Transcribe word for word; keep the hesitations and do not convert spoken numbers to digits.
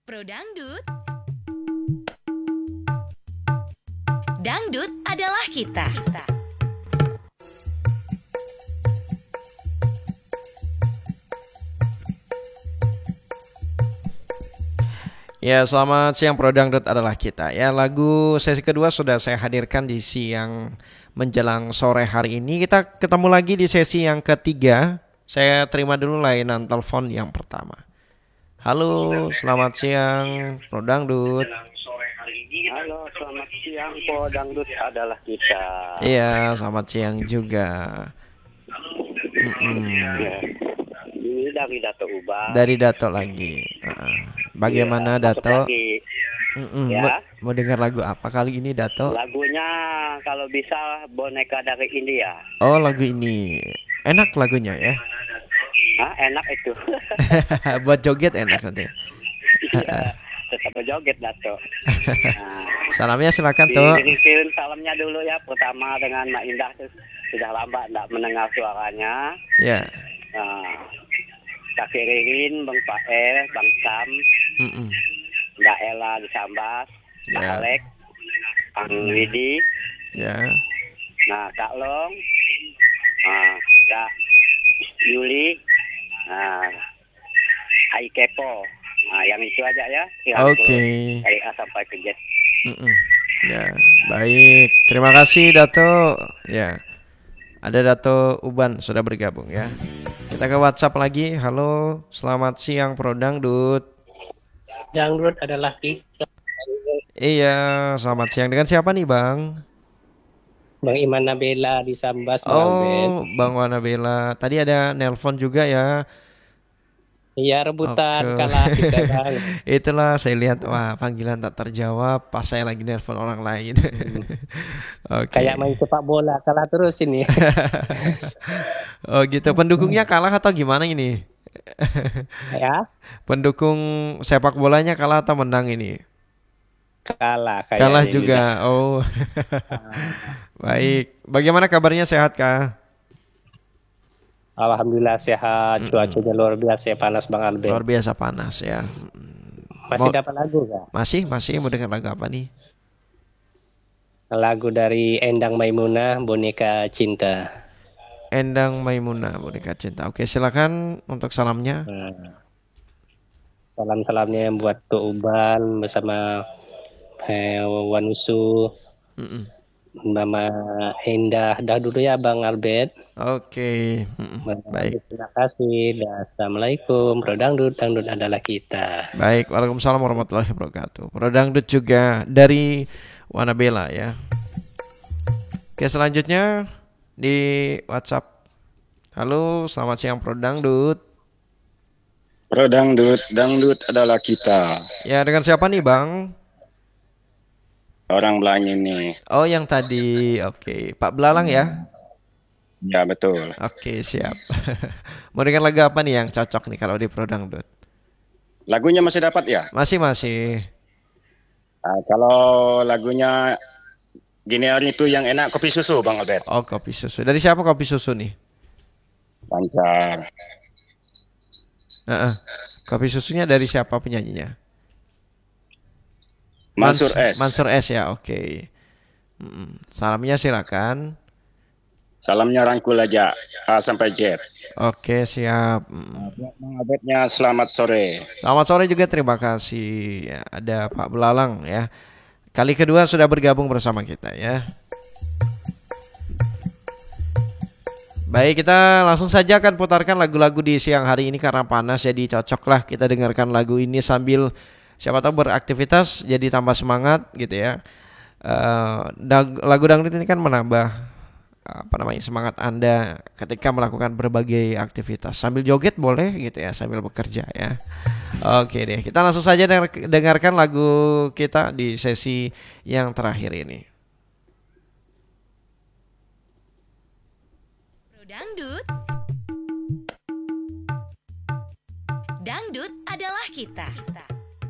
Pro Dangdut. Dangdut adalah kita. Ya, selamat siang, Pro Dangdut adalah kita. Ya, lagu sesi kedua sudah saya hadirkan di siang menjelang sore hari ini. Kita ketemu lagi di sesi yang ketiga. Saya terima dulu layanan telepon yang pertama. Halo, selamat siang, Pro Dangdut. Halo, selamat siang, Pro Dangdut adalah kita. Iya, selamat siang juga. Mm-mm. Ya. Ini dari Dato Uban. Dari Dato lagi. Uh, bagaimana ya, Dato? Ya. Mau, mau dengar lagu apa kali ini, Dato? Lagunya kalau bisa boneka dari India. Oh, lagu ini enak lagunya ya? Hah, enak itu. Buat joget enak nanti. Iya, tetap joget Dato. Nah, salamnya silakan tuh. Kirim salamnya dulu ya. Pertama dengan Mak Indah, sudah lama tidak mendengar suaranya. Ya. Nah, Kak Ririn, Bang Pael, Bang Sam, Mm-mm. Mbak Ella di Sambas, Kak Ya. Alek, Kang Widi, Ya. nah Kak Long, nah, Kak Yuli, nah, Ai Kepo, nah yang itu aja ya. Oke. Okay. Dari A sampai ke Z. Mm-mm. Ya, baik. Terima kasih Dato. Ya. Ada Dato Uban sudah bergabung ya. Kita ke WhatsApp lagi. Halo, selamat siang Pro Dangdut. Dangdut adalah kita. Iya, selamat siang. Dengan siapa nih, Bang? Bang Iman Nabela di Sambas. Oh, Bang Wana Bella. Tadi ada nelpon juga ya. Iya, rebutan Oke. kalah kita, Bang. Itulah saya lihat, wah panggilan tak terjawab pas saya lagi nelpon orang lain. Hmm. Oke. Kayak main sepak bola, kalah terus ini. Oh gitu, pendukungnya kalah atau gimana ini? Ya, Pendukung sepak bolanya kalah atau menang ini? kalah kayak Kalah ini. juga. Oh. Baik. Bagaimana kabarnya, sehat kah? Alhamdulillah sehat, Mm-mm. cuacanya luar biasa ya, panas Bang Albert. Luar biasa panas ya. Masih Mau- dapat lagu gak? Masih, masih mau dengar lagu apa nih? Lagu dari Endang Maimunah, Boneka Cinta. Endang Maimunah, Boneka Cinta. Oke, silakan untuk salamnya. Nah, salam-salamnya buat Tuh Uban bersama eh, Wanusu, Mm-mm. Mama Endah. Dah dulu ya Bang Albert. Oke, mm-mm. Baik. Terima kasih. Dan Assalamualaikum. Pro Dangdut, Dangdut adalah kita. Baik, waalaikumsalam warahmatullahi wabarakatuh. Pro Dangdut juga dari Wanabela ya. Oke, selanjutnya di WhatsApp. Halo, selamat siang Pro Dangdut. Pro Dangdut, Dangdut adalah kita. Ya, dengan siapa nih, Bang? Orang Belanya ini. Oh, yang tadi. Oke, Pak Belalang ya. Ya betul. Oke, siap. Mau dengar lagu apa nih yang cocok nih kalau di Pro Dangdut? Lagunya masih dapat ya? Masih, masih. Nah, kalau lagunya gini hari itu yang enak kopi susu Bang Albert. Oh, kopi susu. Dari siapa kopi susu nih? Lancar. Heeh. Kopi susunya dari siapa penyanyinya? Mansur Mans- S. Mansur S ya, oke. Mm-mm. Salamnya silakan. Salamnya rangkul aja A sampai Z. Oke, siap. Mm. Buat Bang Albertnya selamat sore. Selamat sore juga, terima kasih. Ya, ada Pak Belalang ya. Kali kedua sudah bergabung bersama kita ya. Baik, kita langsung saja akan putarkan lagu-lagu di siang hari ini karena panas, jadi cocoklah kita dengarkan lagu ini sambil siapa tahu beraktivitas jadi tambah semangat gitu ya. Eh, dag- lagu dangdut ini kan menambah apa namanya semangat Anda ketika melakukan berbagai aktivitas. Sambil joget boleh gitu ya, sambil bekerja ya. Oke deh, kita langsung saja dengar- dengarkan lagu kita di sesi yang terakhir ini. Pro Dangdut. Dangdut adalah kita.